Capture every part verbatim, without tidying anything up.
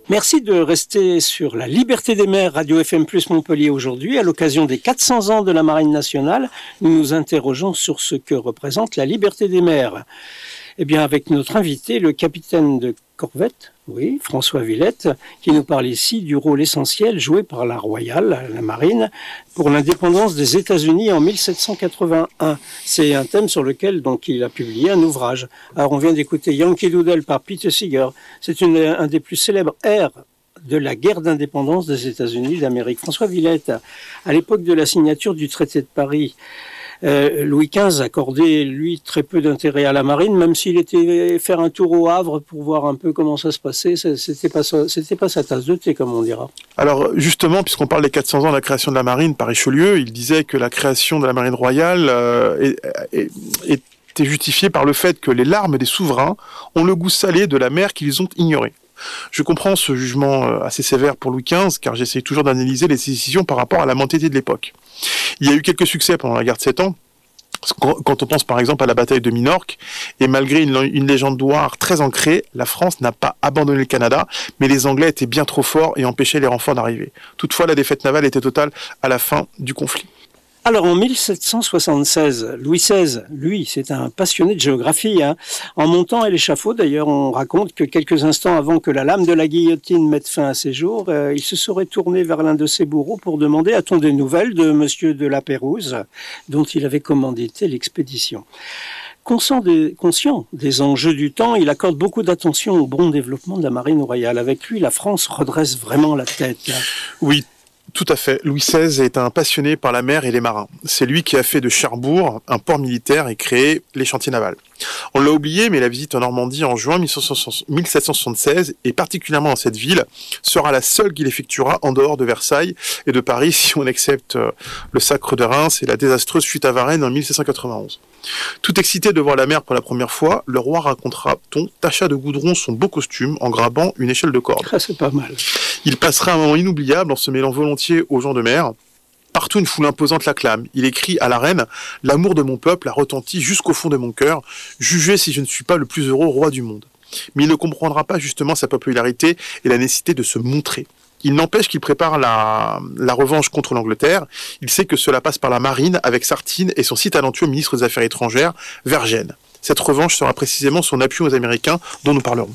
Merci de rester sur la Liberté des mers, Radio F M plus Montpellier aujourd'hui. À l'occasion des quatre cents ans de la Marine nationale, nous nous interrogeons sur ce que représente la liberté des mers. Eh bien, avec notre invité, le capitaine de corvette, oui, François Villette, qui nous parle ici du rôle essentiel joué par la Royale, la Marine, pour l'indépendance des États-Unis en mille sept cent quatre-vingt-un. C'est un thème sur lequel donc il a publié un ouvrage. Alors, on vient d'écouter Yankee Doodle par Peter Seeger. C'est une, un des plus célèbres airs de la guerre d'indépendance des États-Unis d'Amérique. François Villette, à l'époque de la signature du traité de Paris, Euh, Louis quinze accordait, lui, très peu d'intérêt à la marine, même s'il était faire un tour au Havre pour voir un peu comment ça se passait. C'était pas, c'était pas sa tasse de thé, comme on dira. Alors, justement, puisqu'on parle des quatre cents ans de la création de la marine par Richelieu, il disait que la création de la marine royale euh, est, est, était justifiée par le fait que les larmes des souverains ont le goût salé de la mer qu'ils ont ignorée. Je comprends ce jugement assez sévère pour Louis quinze, car j'essaie toujours d'analyser les décisions par rapport à la mentalité de l'époque. Il y a eu quelques succès pendant la guerre de Sept Ans, quand on pense par exemple à la bataille de Minorque, et malgré une, une légende noire très ancrée, la France n'a pas abandonné le Canada, mais les Anglais étaient bien trop forts et empêchaient les renforts d'arriver. Toutefois, la défaite navale était totale à la fin du conflit. Alors en mille sept cent soixante-seize, Louis seize, lui, c'est un passionné de géographie. Hein. En montant à l'échafaud, d'ailleurs, on raconte que quelques instants avant que la lame de la guillotine mette fin à ses jours, euh, il se serait tourné vers l'un de ses bourreaux pour demander « A-t-on des nouvelles de Monsieur de la Pérouse ?» dont il avait commandité l'expédition. Conscient des, conscient des enjeux du temps, il accorde beaucoup d'attention au bon développement de la marine royale. Avec lui, la France redresse vraiment la tête. Hein. Oui. Tout à fait. Louis seize est un passionné par la mer et les marins. C'est lui qui a fait de Cherbourg un port militaire et créé les chantiers navals. On l'a oublié, mais la visite en Normandie en juin mille sept cent soixante-seize, et particulièrement dans cette ville, sera la seule qu'il effectuera en dehors de Versailles et de Paris, si on accepte le sacre de Reims et la désastreuse fuite à Varennes en mille sept cent quatre-vingt-onze. Tout excité de voir la mer pour la première fois, le roi racontera-t-on tâcha de goudron son beau costume en grabant une échelle de corde. Ah, c'est pas mal. Il passera un moment inoubliable en se mêlant volontiers aux gens de mer. Partout, une foule imposante l'acclame. Il écrit à la reine « L'amour de mon peuple a retenti jusqu'au fond de mon cœur. Jugez si je ne suis pas le plus heureux roi du monde. » Mais il ne comprendra pas justement sa popularité et la nécessité de se montrer. Il n'empêche qu'il prépare la, la revanche contre l'Angleterre. Il sait que cela passe par la marine avec Sartine et son si talentueux ministre des Affaires étrangères, Vergennes. Cette revanche sera précisément son appui aux Américains dont nous parlerons.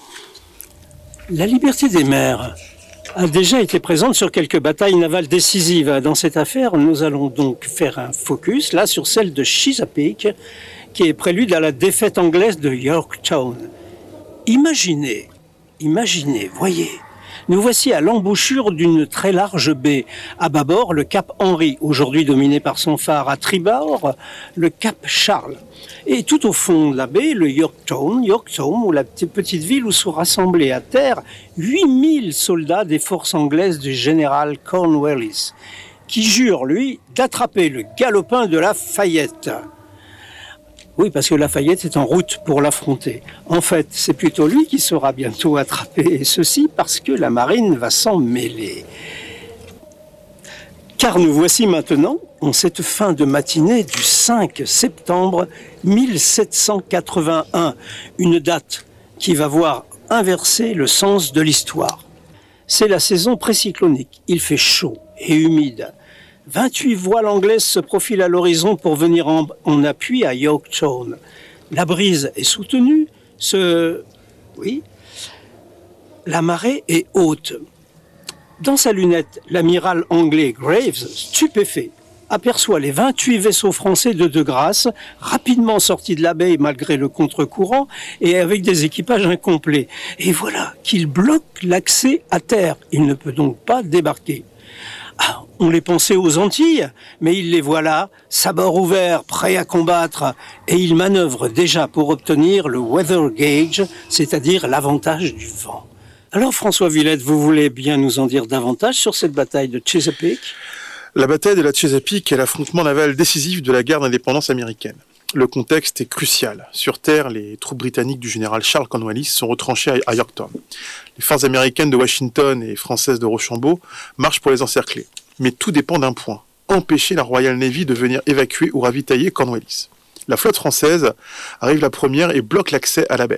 La liberté des mers a déjà été présente sur quelques batailles navales décisives. Dans cette affaire, nous allons donc faire un focus là sur celle de Chesapeake, qui est prélude à la défaite anglaise de Yorktown. Imaginez, imaginez, voyez, nous voici à l'embouchure d'une très large baie. À bâbord, le cap Henry, aujourd'hui dominé par son phare. À tribord, le cap Charles. Et tout au fond de la baie, le Yorktown, Yorktown, ou la petite ville où sont rassemblés à terre huit mille soldats des forces anglaises du général Cornwallis, qui jure, lui, d'attraper le galopin de Lafayette. Oui, parce que Lafayette est en route pour l'affronter. En fait, c'est plutôt lui qui sera bientôt attrapé, et ceci parce que la marine va s'en mêler. Car nous voici maintenant en cette fin de matinée du cinq septembre mille sept cent quatre-vingt-un, une date qui va voir inverser le sens de l'histoire. C'est la saison précyclonique, il fait chaud et humide. vingt-huit voiles anglaises se profilent à l'horizon pour venir en, en appui à Yorktown. La brise est soutenue, ce... oui, la marée est haute. Dans sa lunette, l'amiral anglais Graves, stupéfait, aperçoit les vingt-huit vaisseaux français de De Grasse, rapidement sortis de la baie malgré le contre-courant et avec des équipages incomplets. Et voilà qu'il bloque l'accès à terre. Il ne peut donc pas débarquer. Ah, on les pensait aux Antilles, mais il les voit là, sabords ouverts, prêts à combattre, et il manœuvre déjà pour obtenir le weather gauge, c'est-à-dire l'avantage du vent. Alors François Villette, vous voulez bien nous en dire davantage sur cette bataille de Chesapeake ? La bataille de la Chesapeake est l'affrontement naval décisif de la guerre d'indépendance américaine. Le contexte est crucial. Sur terre, les troupes britanniques du général Charles Cornwallis sont retranchées à Yorktown. Les forces américaines de Washington et françaises de Rochambeau marchent pour les encercler. Mais tout dépend d'un point, empêcher la Royal Navy de venir évacuer ou ravitailler Cornwallis. La flotte française arrive la première et bloque l'accès à la baie.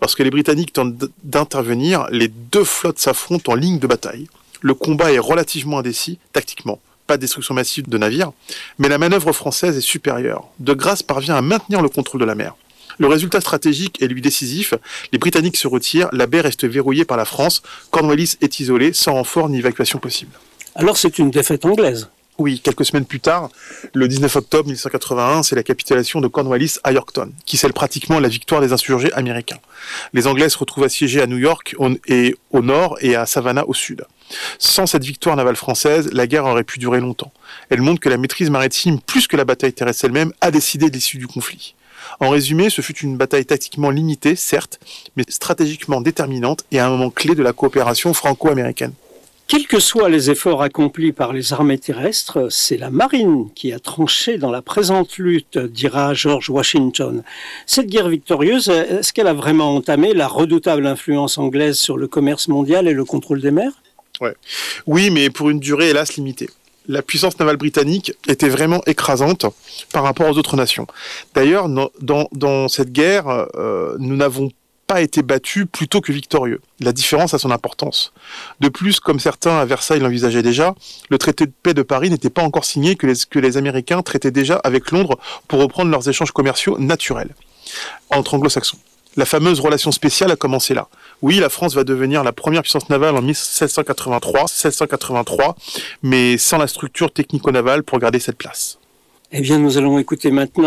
Lorsque les Britanniques tentent d'intervenir, les deux flottes s'affrontent en ligne de bataille. Le combat est relativement indécis, tactiquement. Pas de destruction massive de navires, mais la manœuvre française est supérieure. De Grasse parvient à maintenir le contrôle de la mer. Le résultat stratégique est lui décisif. Les Britanniques se retirent, la baie reste verrouillée par la France. Cornwallis est isolé, sans renfort ni évacuation possible. Alors c'est une défaite anglaise. Oui, quelques semaines plus tard, le dix-neuf octobre mille sept cent quatre-vingt-un, c'est la capitulation de Cornwallis à Yorktown, qui scelle pratiquement la victoire des insurgés américains. Les Anglais se retrouvent assiégés à New York au, et, au nord et à Savannah au sud. Sans cette victoire navale française, la guerre aurait pu durer longtemps. Elle montre que la maîtrise maritime, plus que la bataille terrestre elle-même, a décidé de l'issue du conflit. En résumé, ce fut une bataille tactiquement limitée, certes, mais stratégiquement déterminante et à un moment clé de la coopération franco-américaine. Quels que soient les efforts accomplis par les armées terrestres, c'est la marine qui a tranché dans la présente lutte, dira George Washington. Cette guerre victorieuse, est-ce qu'elle a vraiment entamé la redoutable influence anglaise sur le commerce mondial et le contrôle des mers ? Ouais. Oui, mais pour une durée hélas limitée. La puissance navale britannique était vraiment écrasante par rapport aux autres nations. D'ailleurs, dans, dans cette guerre, euh, nous n'avons pas été battus plutôt que victorieux. La différence a son importance. De plus, comme certains à Versailles l'envisageaient déjà, le traité de paix de Paris n'était pas encore signé que les, que les Américains traitaient déjà avec Londres pour reprendre leurs échanges commerciaux naturels entre anglo-saxons. La fameuse relation spéciale a commencé là. Oui, la France va devenir la première puissance navale en mille sept cent quatre-vingt-trois, sept cent quatre-vingt-trois, mais sans la structure technico-navale pour garder cette place. Eh bien, nous allons écouter maintenant